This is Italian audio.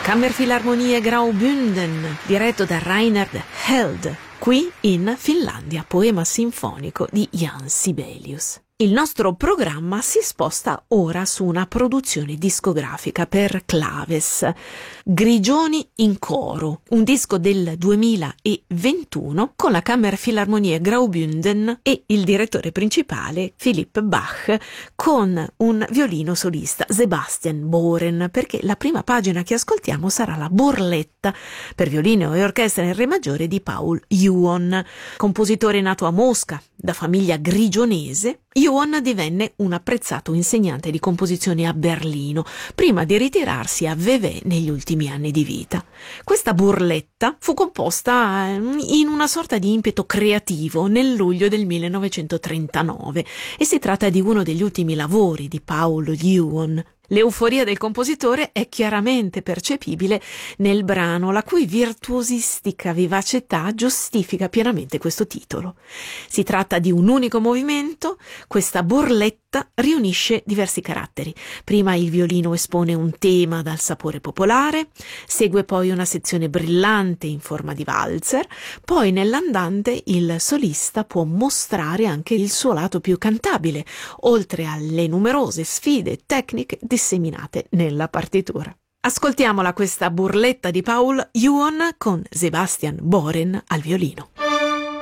Kammerfilharmonie Graubünden, diretto da Reinhard Held, qui in Finlandia, poema sinfonico di Jan Sibelius. Il nostro programma si sposta ora su una produzione discografica per claves, Grigioni in coro, un disco del 2021 con la Kammerfilharmonie Graubünden e il direttore principale Philipp Bach con un violino solista Sebastian Boren, perché la prima pagina che ascoltiamo sarà la Burletta per violino e orchestra in re maggiore di Paul Juon, compositore nato a Mosca da famiglia grigionese. Juon divenne un apprezzato insegnante di composizione a Berlino, prima di ritirarsi a Vevey negli ultimi anni di vita. Questa burletta fu composta in una sorta di impeto creativo nel luglio del 1939 e si tratta di uno degli ultimi lavori di Paul Juon. L'euforia del compositore è chiaramente percepibile nel brano, la cui virtuosistica vivacità giustifica pienamente questo titolo. Si tratta di un unico movimento, questa burletta riunisce diversi caratteri. Prima il violino espone un tema dal sapore popolare, segue poi una sezione brillante in forma di valzer, poi nell'andante il solista può mostrare anche il suo lato più cantabile, oltre alle numerose sfide tecniche disseminate nella partitura. Ascoltiamola questa burletta di Paul Juon con Sebastian Boren al violino.